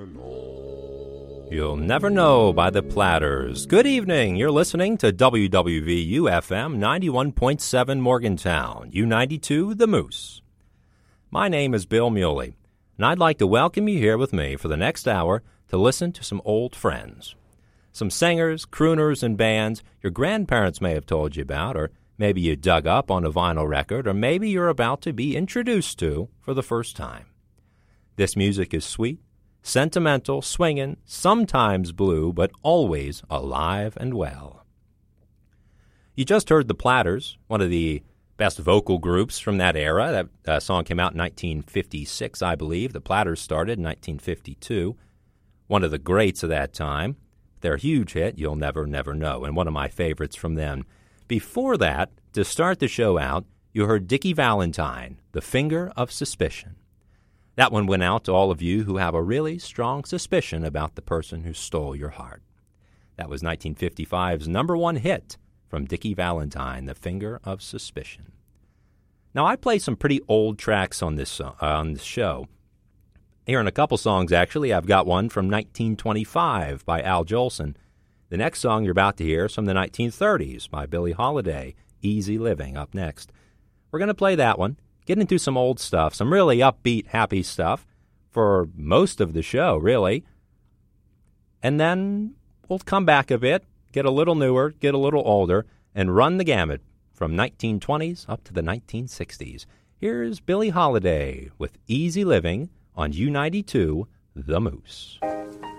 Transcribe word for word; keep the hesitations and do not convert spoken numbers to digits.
know. You'll Never Know by the Platters. Good evening. You're listening to W W V U F M ninety-one point seven Morgantown, U ninety-two The Moose. My name is Bill Muley, and I'd like to welcome you here with me for the next hour to listen to some old friends. Some singers, crooners, and bands your grandparents may have told you about, or maybe you dug up on a vinyl record, or maybe you're about to be introduced to for the first time. This music is sweet, sentimental, swinging, sometimes blue, but always alive and well. You just heard the Platters, one of the best vocal groups from that era. That uh, song came out in nineteen fifty-six, I believe. The Platters started in nineteen fifty-two. One of the greats of that time. Their huge hit, You'll Never, Never Know, and one of my favorites from them. Before that, to start the show out, you heard Dickie Valentine, The Finger of Suspicion. That one went out to all of you who have a really strong suspicion about the person who stole your heart. That was nineteen fifty-five's number one hit from Dickie Valentine, The Finger of Suspicion. Now, I play some pretty old tracks on this, uh, on this show. Here in a couple songs, actually, I've got one from nineteen twenty-five by Al Jolson. The next song you're about to hear is from the nineteen thirties by Billie Holiday, Easy Living, up next. We're going to play that one, get into some old stuff, some really upbeat, happy stuff for most of the show, really. And then we'll come back a bit, get a little newer, get a little older, and run the gamut from nineteen twenties up to the nineteen sixties. Here's Billie Holiday with Easy Living on U ninety-two, The Moose.